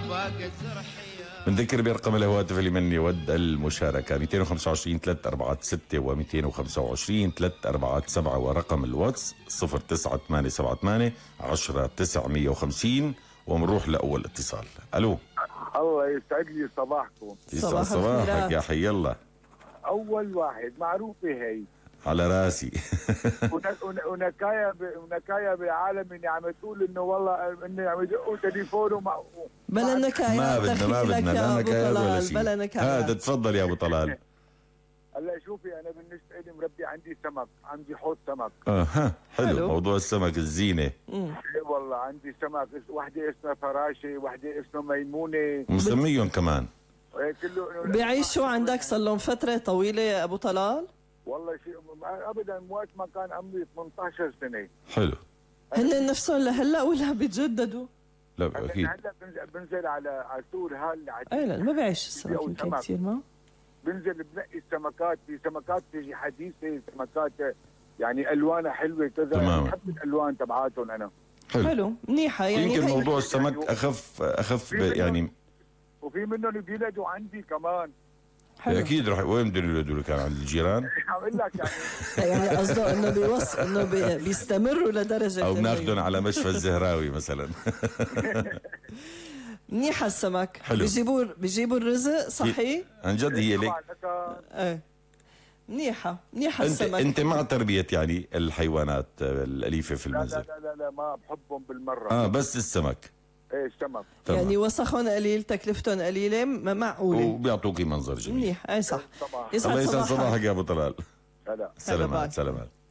بنذكر برقم الهواتف لمن يود المشاركة 225 346 و 225 347 ورقم الواتس 09878 10 950. ومنروح لأول اتصال. ألو. الله يسعد لي صباحكم. يسعد صباحك يا حي الله. أول واحد معروفة هي على راسي. ونكاية بعالم اني عم تقول انه والله اني عم يدقوا تليفونه بلا نكاية. ما بدنا لا نكاية ولا شيء. بلا نكاية. هذا تفضل يا ابو طلال. هلا شوفي انا بالنسبه لي مربي عندي سمك، عندي حوض سمك. حلو موضوع السمك الزينه. والله عندي سمك، وحده اسمها فراشه، وحده اسمها ميمونه، مسميهم كمان. بيعيشوا عندك صار لهم فتره طويله يا ابو طلال؟ والله شيء ابدا، وقت ما كان عمري 18 سنه. حلو. هن نفسهم لهلا ولا بيتجددوا؟ لا اكيد. هلا بنزل على سور هال. اي لا ما بيعيش السمك يمكن كثير. ما بنزل بنقي السمكات، في سمكات تيجي حديثه، سمكات يعني الوانها حلوه كذا. بحب الالوان تبعاتهم انا. حلو منيحه يعني. يمكن موضوع السمك اخف يعني. وفي منهم بيولدوا عندي كمان. حلو. اكيد راح. وين بدهم يولدوا؟ كان عند الجيران؟ عم لك يعني قصده انه بيوصل انه بيستمروا لدرجه او بناخذهم على مشفى الزهراوي مثلا. منيحه السمك. حلو. بيجيبوا الرزق صحيح عن جد. هي ليك منيحه السمك. انت مع تربيه يعني الحيوانات الاليفه في المنزل؟ لا ما بحبهم بالمره. بس السمك. ايه السمك يعني وسخهم قليل، تكلفتهم قليله، معقوله، وبيعطوكي منظر جميل. منيح. اي صح. الله يسعد صباحك يا ابو طلال. هلا سلامات.